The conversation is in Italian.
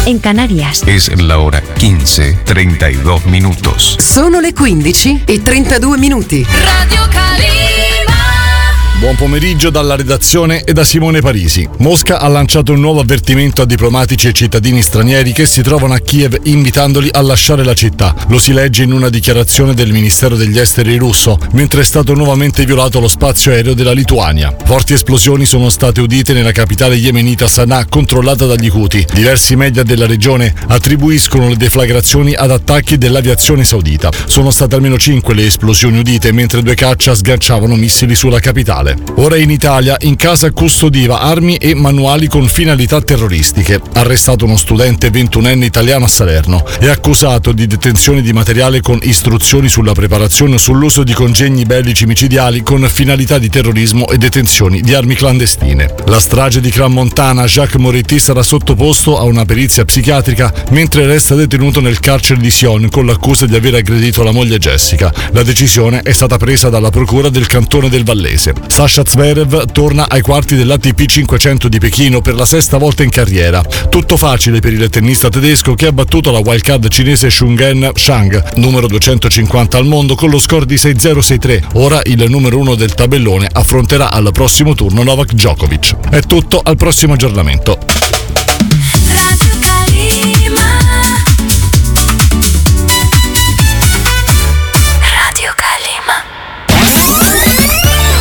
en Canarias. Es la hora 15:32 minutos. Sono le 15:32. Radio Calima. Buon pomeriggio dalla redazione e da Simone Parisi. Mosca ha lanciato un nuovo avvertimento a diplomatici e cittadini stranieri che si trovano a Kiev, invitandoli a lasciare la città. Lo si legge in una dichiarazione del Ministero degli Esteri russo, mentre è stato nuovamente violato lo spazio aereo della Lituania. Forti esplosioni sono state udite nella capitale yemenita Sana'a, controllata dagli Houthi. Diversi media della regione attribuiscono le deflagrazioni ad attacchi dell'aviazione saudita. Sono state almeno 5 le esplosioni udite, mentre 2 caccia sganciavano missili sulla capitale. Ora in Italia, in casa custodiva armi e manuali con finalità terroristiche. Arrestato uno studente 21enne italiano a Salerno. È accusato di detenzione di materiale con istruzioni sulla preparazione o sull'uso di congegni bellici micidiali con finalità di terrorismo e detenzioni di armi clandestine. La strage di Crans-Montana, Jacques Moretti sarà sottoposto a una perizia psichiatrica mentre resta detenuto nel carcere di Sion con l'accusa di aver aggredito la moglie Jessica. La decisione è stata presa dalla procura del cantone del Vallese. Sasha Zverev torna ai quarti dell'ATP 500 di Pechino per la 6ª volta in carriera. Tutto facile per il tennista tedesco che ha battuto la wildcard cinese Shungen Shang, numero 250 al mondo, con lo score di 6-0-6-3. Ora il numero 1 del tabellone affronterà al prossimo turno Novak Djokovic. È tutto, al prossimo aggiornamento.